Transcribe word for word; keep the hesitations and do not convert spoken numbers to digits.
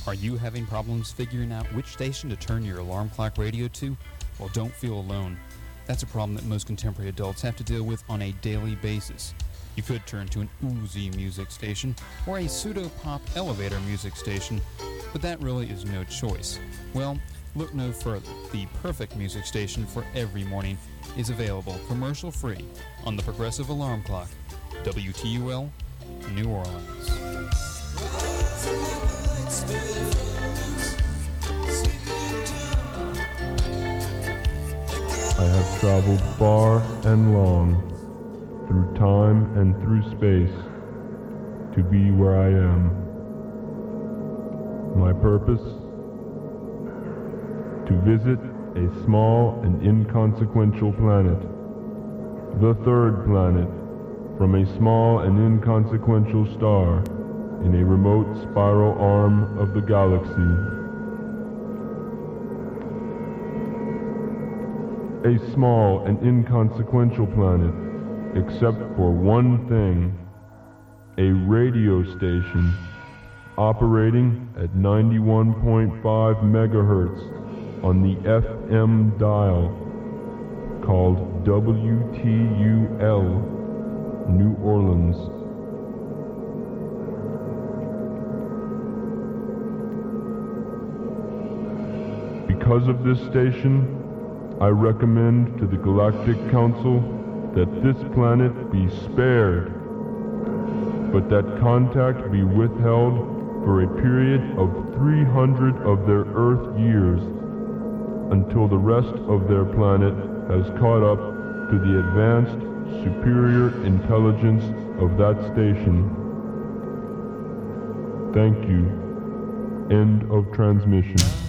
Are you having problems figuring out which station to turn your alarm clock radio to? Well, don't feel alone. That's a problem that most contemporary adults have to deal with on a daily basis. You could turn to an Uzi music station or a pseudo-pop elevator music station, but that really is no choice. Well, look no further. The perfect music station for every morning is available commercial-free on the Progressive Alarm Clock, W T U L, New Orleans. I have traveled far and long, through time and through space, to be where I am. My purpose? To visit a small and inconsequential planet, the third planet, from a small and inconsequential star in a remote spiral arm of the galaxy. A small and inconsequential planet, except for one thing, a radio station operating at ninety-one point five megahertz on the F M dial called W T U L, New Orleans. Because of this station, I recommend to the Galactic Council that this planet be spared, but that contact be withheld for a period of three hundred of their Earth years until the rest of their planet has caught up to the advanced, superior intelligence of that station. Thank you. End of transmission.